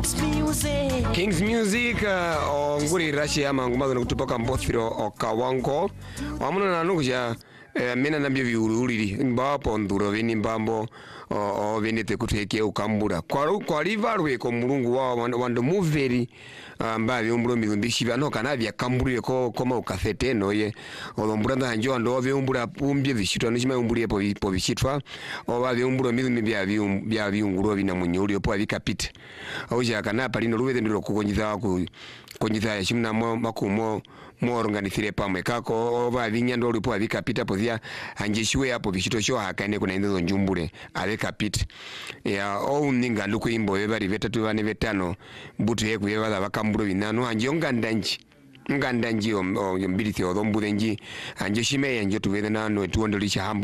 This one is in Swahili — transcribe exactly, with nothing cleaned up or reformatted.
Kings Music uh, nguri rashi ya mangumazo na kutupoka mbothiro okawango wamuno na nukuja eh, mena nambia viuruliri mbapo nduro vini mbambo o, o venete kuteke ukambura kwa kwa rivarwe ko mulungu wa wando moveri amba vyumburo mizumbishi vano kana vya kamburi ko koma ukafete no ye olomburanda hanjo ndo vyumbura pumbye vishitwa nishima umburi po po vishitwa oba vyumburo mizumbi vya vya viunguro vina munyuri opo avikapite auja kana palino ruweze ndiro kukonyiza ku konyiza ya shimna makumo mo organizire pamwe kako oba vinyando lipo avikapita pozia hanjishiwe hapo vishito sho hakane kuna inzo njumbure avikapite ya o ninga lukuimbo bari vetatu bane vetano butu yeku yebala bakamburo binano hanjonga ndanji nganda njio mbiriti odomburenji anje shime yanje tubere nano tuondolisha hambo